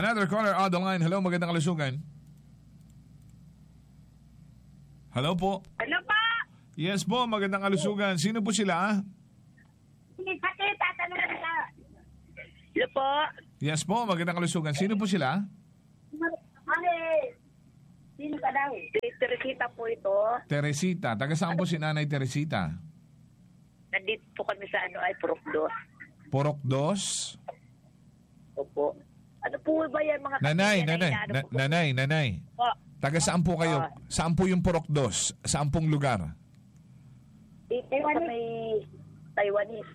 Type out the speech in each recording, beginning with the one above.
Another caller on the line. Hello, magandang kalusugan. Hello po. Ano pa? Yes po, magandang kalusugan. Sino po sila? Sakit, tatanungin ka. Hello po? Yes po, magandang kalusugan. Sino po sila? Sino ka daw? Teresita po ito. Teresita. Taga saan po si Nanay Teresita? Nandito po kami sa ay Purok 2. Porok 2? Opo. Ano po ba yan mga Nanay. Po. Taga saan po kayo? Saan po yung Porok 2? Saan pong lugar? Dito sa may Taiwanese.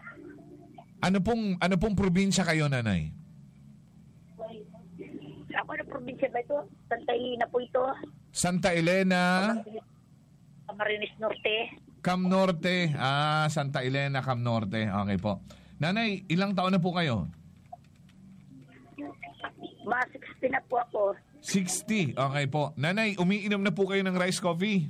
Ano pong probinsya kayo, Nanay? Ako na probinsya ba ito? Santa Elena po ito. Santa Elena, Camarines Norte. Cam Norte. Santa Elena, Cam Norte. Okay po. Nanay, ilang taon na po kayo? Mga 60 na po ako. 60. Okay po. Nanay, umiinom na po kayo ng rice coffee?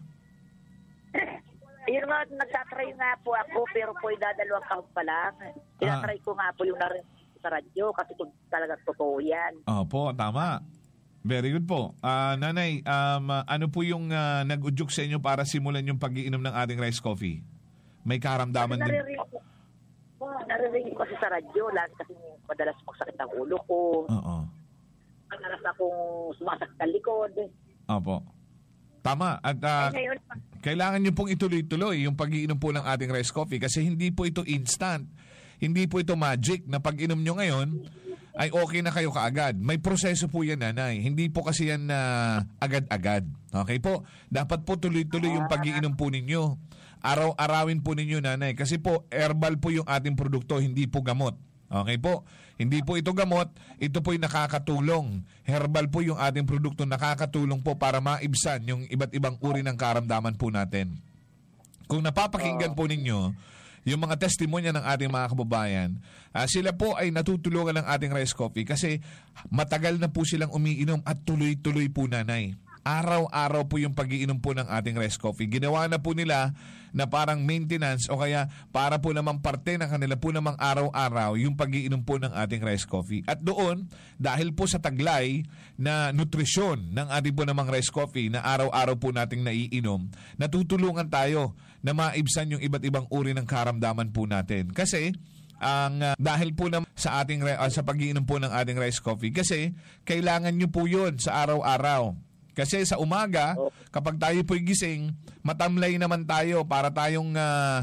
Yun nga, nagtatry nga po ako, pero po idadalawang kahon pa lang. Tinatry ko nga po yung narinig sa radyo kasi kung talagang totoo yan. Opo, tama. Very good po. Nanay, ano po yung nag-udyok sa inyo para simulan yung pag-iinom ng ating rice coffee? May karamdaman din? Naririnig ko kasi sa radyo, lagi kasi madalas magsakit ang ulo ko. Oo. Madalas akong sumasakit ang likod. Opo. Tama. At kailangan nyo pong ituloy-tuloy yung pag-iinom po ng ating rice coffee kasi hindi po ito instant. Hindi po ito magic na pag-inom nyo ngayon ay okay na kayo kaagad. May proseso po yan, Nanay. Hindi po kasi yan agad-agad. Okay po? Dapat po tuloy-tuloy yung pag-iinom po ninyo. Araw-arawin po ninyo, Nanay. Kasi po, herbal po yung ating produkto, hindi po gamot. Okay po? Hindi po ito gamot, ito po'y nakakatulong. Herbal po yung ating produkto, nakakatulong po para maibsan yung iba't ibang uri ng karamdaman po natin. Kung napapakinggan po ninyo yung mga testimonya ng ating mga kababayan, sila po ay natutulungan ng ating rice coffee kasi matagal na po silang umiinom at tuloy-tuloy po, Nanay. Araw-araw po yung pag-iinom po ng ating rice coffee. Ginawa na po nila na parang maintenance o kaya para po namang parte ng kanila po namang araw-araw yung pag-iinom po ng ating rice coffee. At doon, dahil po sa taglay na nutrisyon ng ating po namang rice coffee na araw-araw po nating naiinom, natutulungan tayo na maibsan yung iba't ibang uri ng karamdaman po natin. Kasi dahil po sa ating sa pag-iinom po ng ating rice coffee, kasi kailangan nyo po yun sa araw-araw. Kasi sa umaga, kapag tayo po'y gising, matamlay naman tayo para tayong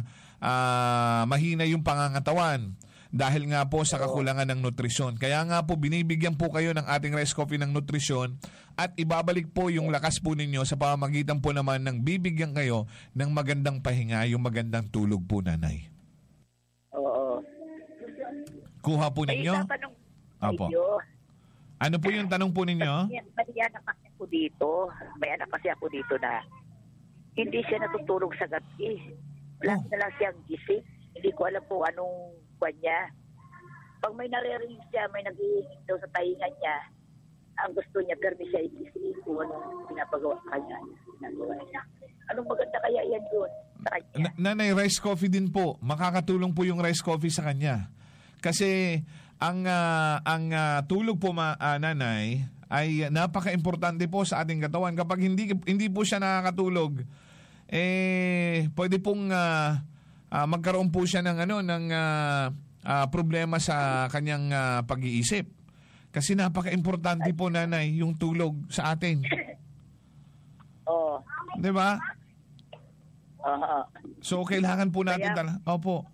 mahina yung pangangatawan dahil nga po sa kakulangan ng nutrisyon. Kaya nga po, binibigyan po kayo ng ating rice coffee ng nutrisyon at ibabalik po yung lakas po ninyo sa pamamagitan po naman ng bibigyan kayo ng magandang pahinga, yung magandang tulog po, Nanay. Oo. Kuha po ninyo? Apo. Ano po yung tanong po ninyo? May anak kasi ako dito na hindi siya natutulog sa gabi. Lagi na lang siyang gising. Hindi ko alam po anong kwan niya. Pag may naririnig siya, may nag-iingin daw sa taingan niya, ang gusto niya, pero di siya igising kung anong pinapagawa kanya. Anong maganda kaya yan doon sa kanya? Nanay, rice coffee din po. Makakatulong po yung rice coffee sa kanya. Kasi ang tulog po, Nanay, ay napaka-importante po sa ating katawan. Kapag hindi po siya nakakatulog, pwede pong magkaroon po siya ng problema sa kanyang pag-iisip. Kasi napaka-importante po, Nanay, yung tulog sa atin. Oo. 'Di ba? So kailangan po natin Opo.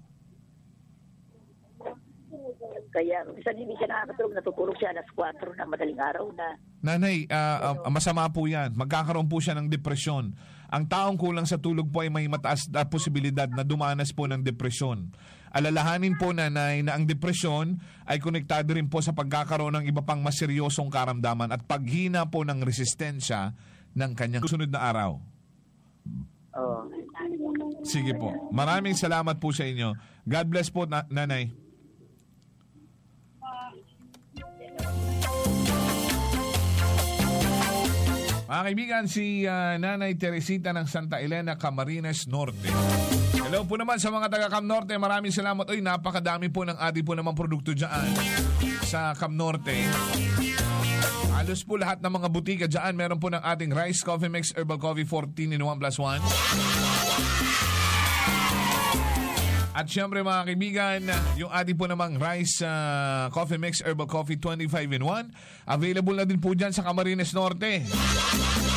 Kaya minsan hindi siya nakakatulog, natutulog siya alas 4 na madaling araw na. Nanay, masama po yan. Magkakaroon po siya ng depresyon. Ang taong kulang sa tulog po ay may mataas na posibilidad na dumanas po ng depresyon. Alalahanin po, Nanay, na ang depresyon ay konektado rin po sa pagkakaroon ng iba pang mas seryosong karamdaman at paghina po ng resistensya ng kanyang susunod na araw. Oo. Sige po. Maraming salamat po sa inyo. God bless po, Nanay. Mga kaibigan, si Nanay Teresita ng Santa Elena, Camarines Norte. Hello po naman sa mga taga Cam Norte. Maraming salamat. Napakadami po ng ating po namang produkto dyan. sa Cam Norte, halos po lahat ng mga butika dyan, meron po ng ating Rice Coffee Mix Herbal Coffee 14 in 1+1. At syempre mga kaibigan, yung ating po namang Rice Coffee Mix Herbal Coffee 25 in 1, available na din po dyan sa Camarines Norte.